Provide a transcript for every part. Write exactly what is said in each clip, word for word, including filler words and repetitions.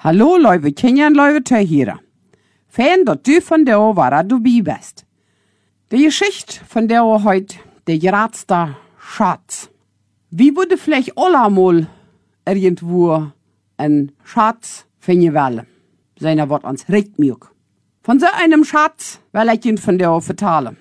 Hallo, lieve kinderen, lieve Töchter. Fijn dat du von der waar du bij bist. Die Geschichte von der heute, der geratste Schatz. Wie würde vielleicht allemal irgendwo ein Schatz finden wollen? Seiner Wort ans Richtmück. Von so einem Schatz will ich ihn von der vertalen.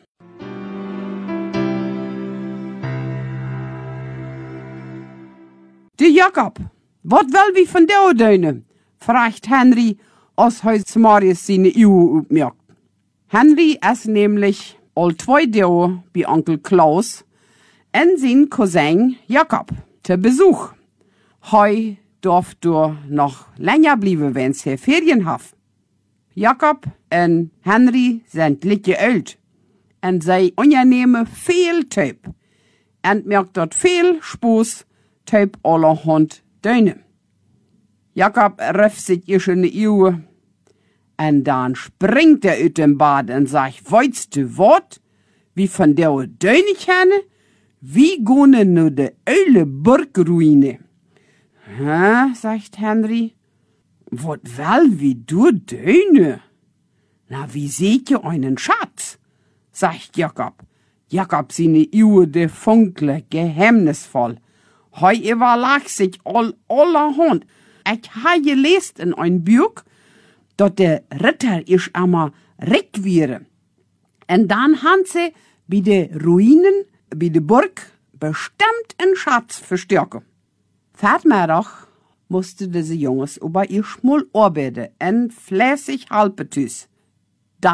Der Jakob, wat will wie von der döne? Fragt Henry, als heute Marius seine Uhr aufmerkt. Henry ist nämlich all zwei Tage bei Onkel Klaus und sein Cousin Jakob zu Besuch. Heu darf du noch länger bleiben, wenn sie Ferien haben. Jakob und Henry sind litte alt und sie unternehmen viel Typ und merkt dort viel Spaß Typ allerhand Döne. Jakob riff sich ihr schöne Uhr und dann springt er aus dem Bad und sagt, weißt du wat, wie von der Döne kenne? Wie gone nu de eule Burgruine? Hä, sagt Henry. Wat wel wie du Döne? Na, wie seht ihr einen Schatz? Sagt Jakob. Jakob seine Uhr de funkle geheimnisvoll. Heu überlag sich all allerhand. Ich ha gelesen in ein Buch, dat der Ritter isch einmal recht wäre. Und dann han sie bei de Ruinen, bei de Burg, bestimmt einen Schatz verstärken. Vatermittag musste diese Jungs über ihr Schmull arbeiten und fleißig halbetüs.